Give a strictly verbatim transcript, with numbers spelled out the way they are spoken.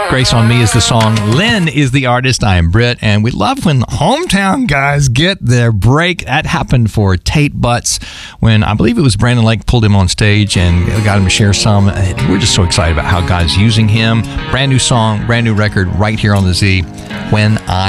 Grace on Me is the song. Lynn is the artist. I am Britt, and we love when hometown guys get their break. That happened for Tate Butts when I believe it was Brandon Lake pulled him on stage and got him to share some. We're just so excited about how God's using him. Brand new song, brand new record right here on the Z, When I